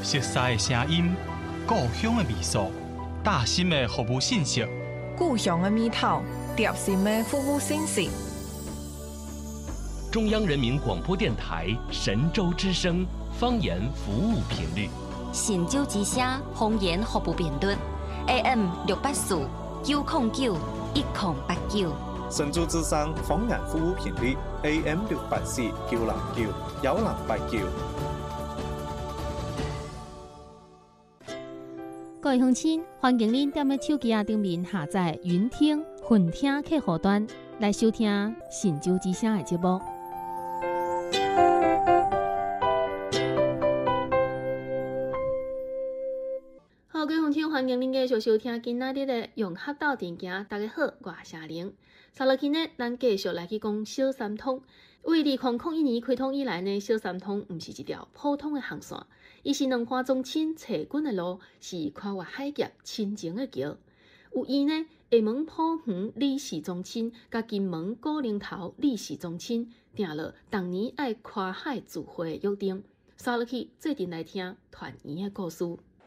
熟悉的声音，故乡的味素，大心的服务信息， 故乡的味道，贴心的服务信息。 中央人民广播电台神州之声方言服务频率， 神州之声方言服务频率 AM 684 909 1089。 神州之声方言服務頻率 AM 684 909 1089。 各位鄉親，歡迎您踮咧手機頂面下載雲聽、雲聽客戶端來收聽神州之聲的節目。好，各位鄉親，歡迎您繼續收聽今仔日的融合到電行。大家好，我是夏玲。三六天呢，咱繼續來去講小三通。為2001年開通以來呢，小三通唔是一條普通的航線，伊是兩岸宗親齊軍的路，是跨越海峽親情的橋。有伊呢，廈門普園李氏宗親，甲金門古寧頭李氏宗親，訂了當年愛跨海自會的約定。三六去最近來聽團圓的故事。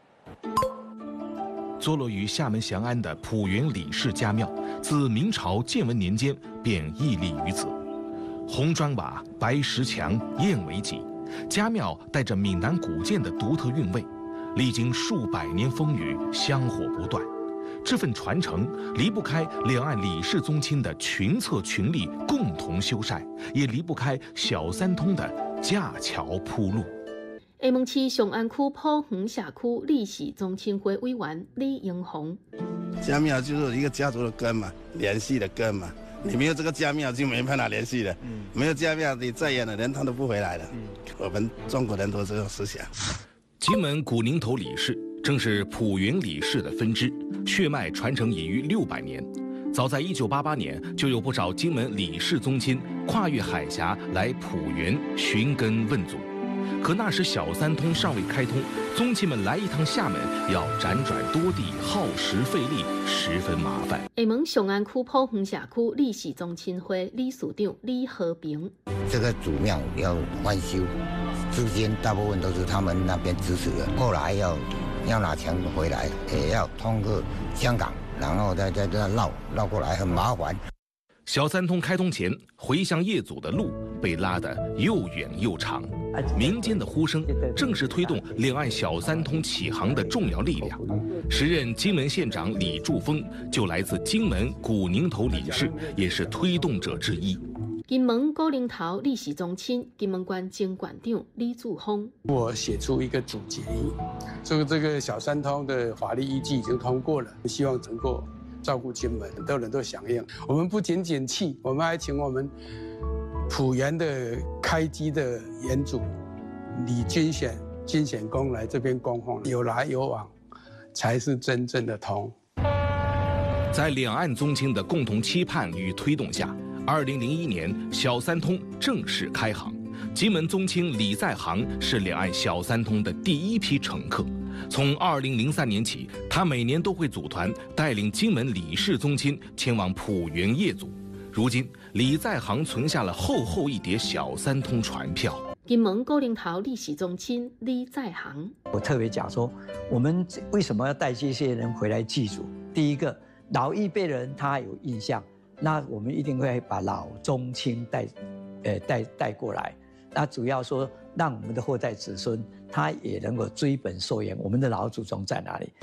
坐落于厦门翔安的普元李氏家庙，自明朝建文年间便屹立于此。红砖瓦、白石墙、燕尾脊，家庙带着闽南古建的独特韵味，历经数百年风雨，香火不断。这份传承离不开两岸李氏宗亲的群策群力，共同修缮，也离不开小三通的架桥铺路。 厦门市上安区普园社区李氏宗亲会委员李英宏， 家庙就是一个家族的根嘛，联系的根嘛。你没有这个家庙，就没办法联系了。没有家庙，你再远的人他都不回来了。我们中国人都这种思想。 金门古宁头李氏正是普元李氏的分支，血脉传承已逾600年。早在1988年，就有不少金门李氏宗亲跨越海峡来普元寻根问祖。可那时小三通尚未开通，宗亲们来一趟厦门要辗转多地，耗时费力，十分麻烦。 厦门上安区普园社区李氏宗亲会理事长李和平， 这个祖庙要翻修，资金大部分都是他们那边支持的。后来要拿钱回来，也要通过香港，然后再绕过来，很麻烦。 小三通开通前，回乡业祖的路被拉得又远又长。民间的呼声正是推动两岸小三通起航的重要力量。时任金门县长李柱峰就来自金门古宁头李氏，也是推动者之一。 金门古宁头李氏宗亲，金门县前县长李柱峰， 我写出一个主节，这个小三通的法律依据已经通过了，希望能够照顾金门，很多人都响应。我们不仅仅去，我们还请我们普元的开基的元祖李君显公来这边供奉，有来有往，才是真正的通。 在两岸宗亲的共同期盼与推动下，2001年小三通正式开航。金门宗亲李在航是两岸小三通的第一批乘客。从2003年起，他每年都会组团带领金门李氏宗亲前往普元业祖。如今，李在航存下了厚厚一叠小三通船票。 金门古宁头李氏宗亲李在航， 我特别讲说，我们为什么要带这些人回来祭祖？第一个，老一辈人他有印象，那我们一定会把老宗亲带过来。那主要说，让我们的后代子孙他也能够追本溯源，我们的老祖宗在哪里？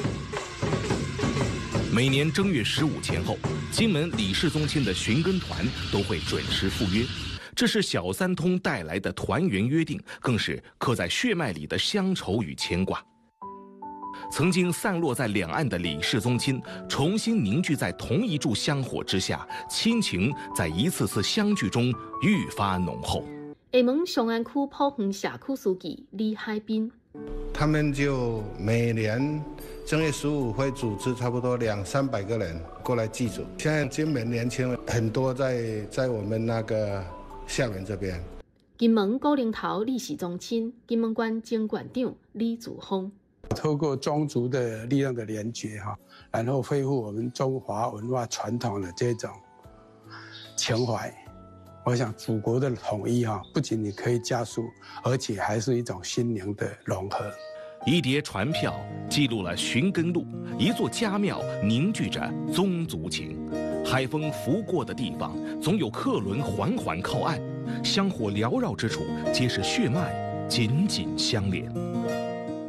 每年正月15前后，金门李氏宗亲的寻根团都会准时赴约，这是小三通带来的团圆约定，更是刻在血脉里的乡愁与牵挂。曾经散落在两岸的李氏宗亲，重新凝聚在同一炷香火之下，亲情在一次次相聚中愈发浓厚。 厦门上安区普园社区书记李海滨， 他们就每年正月15会组织差不多200-300个人过来祭祖。现在金门年轻人很多在我们那个厦门这边。 金门古宁头李氏宗亲，金门县前县长李祖峰， 透过宗族的力量的联结然后恢复我们中华文化传统的这种情怀。我想祖国的统一不仅你可以加速，而且还是一种心灵的融合。 一叠船票记录了寻根路一座家庙凝聚着宗族情，海风拂过的地方总有客轮缓缓靠岸，香火缭绕之处皆是血脉紧紧相连。